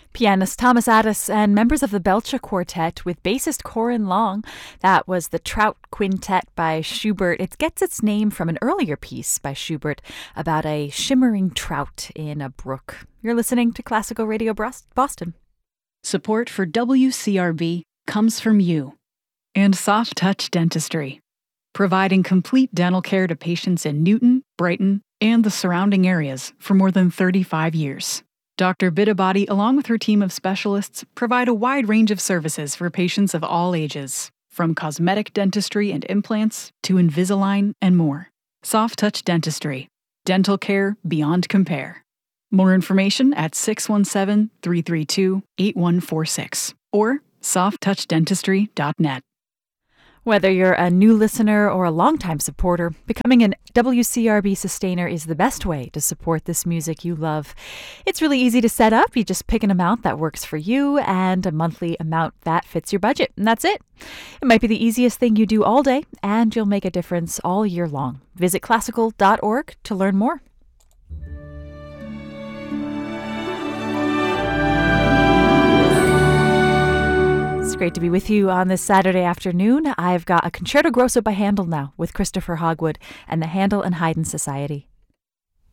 Pianist Thomas Addis and members of the Belcher Quartet with bassist Corin Long. That was the Trout Quintet by Schubert. It gets its name from an earlier piece by Schubert about a shimmering trout in a brook. You're listening to Classical Radio Boston. Support for WCRB comes from you and Soft Touch Dentistry, providing complete dental care to patients in Newton, Brighton, and the surrounding areas for more than 35 years. Dr. Biddabadi, along with her team of specialists, provide a wide range of services for patients of all ages, from cosmetic dentistry and implants to Invisalign and more. Soft Touch Dentistry. Dental care beyond compare. More information at 617-332-8146 or softtouchdentistry.net. Whether you're a new listener or a longtime supporter, becoming a WCRB sustainer is the best way to support this music you love. It's really easy to set up. You just pick an amount that works for you and a monthly amount that fits your budget, and that's it. It might be the easiest thing you do all day, and you'll make a difference all year long. Visit classical.org to learn more. It's great to be with you on this Saturday afternoon. I've got a Concerto Grosso by Handel now with Christopher Hogwood and the Handel and Haydn Society.